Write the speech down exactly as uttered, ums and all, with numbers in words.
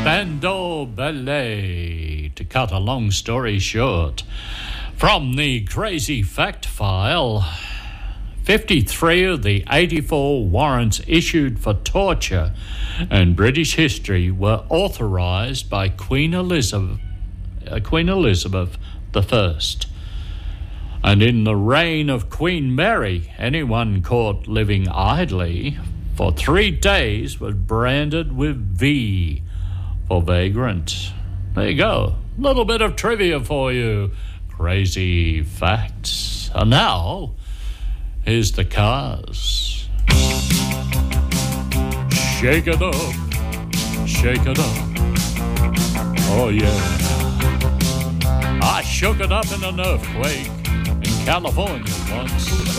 Bando Ballet. To cut a long story short, from the Crazy Fact File, fifty-three of the eighty-four warrants issued for torture in British history were authorised by Queen Elizabeth, uh, Queen Elizabeth the First. And in the reign of Queen Mary, anyone caught living idly for three days was branded with V for vagrant. There you go. A little bit of trivia for you. Crazy facts. And now, here's the Cars. Shake it up. Shake it up. Oh, yeah. I shook it up in an earthquake in California once.